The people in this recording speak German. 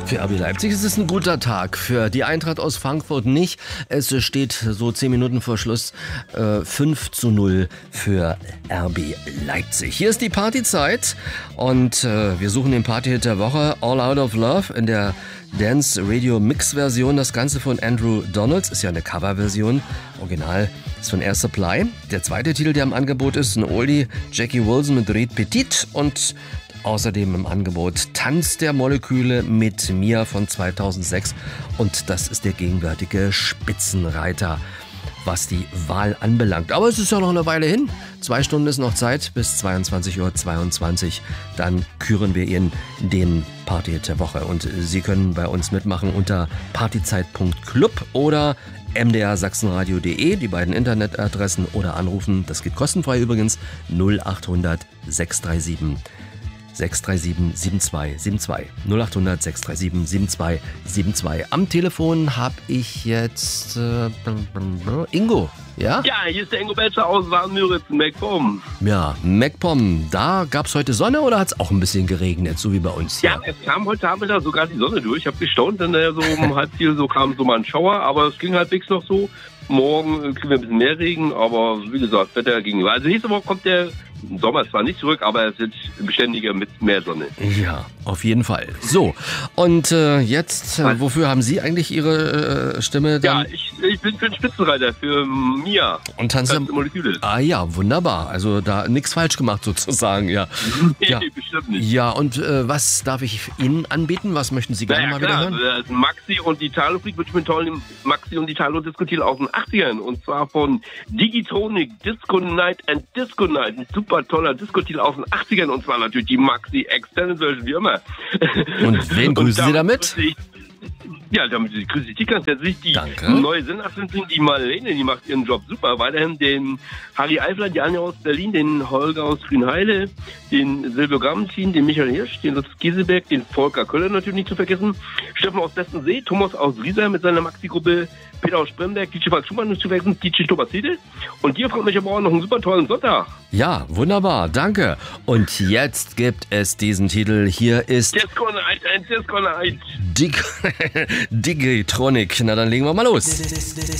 Für RB Leipzig ist es ein guter Tag, für die Eintracht aus Frankfurt nicht. Es steht so 10 Minuten vor Schluss 5:0 für RB Leipzig. Hier ist die Partyzeit und wir suchen den Partyhit der Woche, All Out of Love, in der Dance Radio Mix Version. Das Ganze von Andrew Donalds, ist ja eine Coverversion. Original ist von Air Supply. Der zweite Titel, der im Angebot ist, ein Oldie, Jackie Wilson mit Reed Petit und außerdem im Angebot Tanz der Moleküle mit Mia von 2006 und das ist der gegenwärtige Spitzenreiter, was die Wahl anbelangt. Aber es ist ja noch eine Weile hin. 2 Stunden ist noch Zeit bis 22:22 Uhr. Dann küren wir Ihnen den Partyhit der Woche und Sie können bei uns mitmachen unter partyzeit.club oder mdrsachsenradio.de, die beiden Internetadressen, oder anrufen. Das geht kostenfrei übrigens 0800 637 7272. 0800 637 7272. Am Telefon habe ich jetzt Ingo. Ja? Ja, hier ist der Ingo Belcher aus Warnmüritz, MacPom. Ja, MacPom. Da gab es heute Sonne oder hat es auch ein bisschen geregnet, so wie bei uns hier? Ja, es kam heute Abend da sogar die Sonne durch. Ich habe gestaunt, denn so um 3:30 so kam so mal ein Schauer, aber es ging halbwegs noch so. Morgen kriegen wir ein bisschen mehr Regen, aber wie gesagt, Wetter ging. Also nächste Woche kommt der Sommer zwar nicht zurück, aber es wird beständiger mit mehr Sonne. Ja, auf jeden Fall. So, und jetzt, wofür haben Sie eigentlich Ihre Stimme dann? Ja, ich bin für den Spitzenreiter, für Mia. Und Tanz der Moleküle. Ah ja, wunderbar. Also da nichts falsch gemacht sozusagen, ja. Nee, ja. bestimmt nicht. Ja, und was darf ich Ihnen anbieten? Was möchten Sie gerne mal wieder hören? Maxi und die Italo-Freak wird mit tollen Maxi und Italo-Disco-Titel aus den 80ern. Und zwar von Digitronic, Disco Night and Disco Night. Ein super toller Disco-Titel aus den 80ern. Und zwar natürlich die Maxi Extended Version, wie immer. Und wen grüßen Sie damit? Ja, damit grüße ich die ganz herzlich. Die Danke. neue Sendeassistentin, die Marlene, die macht ihren Job super. Weiterhin den Harry Eifler, die Anja aus Berlin, den Holger aus Grünheide, den Silvio Grammentin, den Michael Hirsch, den Lutz Gieseberg, den Volker Köller natürlich nicht zu vergessen, Steffen aus Bestensee, Thomas aus Riesa mit seiner Maxi-Gruppe, Peter aus Spremberg, DJ Falk Schumann nicht zu vergessen, DJ Thomas Hiedel. Und dir, Frau Mecher-Bauer, noch einen super tollen Sonntag. Ja, wunderbar, danke. Und jetzt gibt es diesen Titel. Hier ist Disco Night. Digitronic. Na, dann legen wir mal los.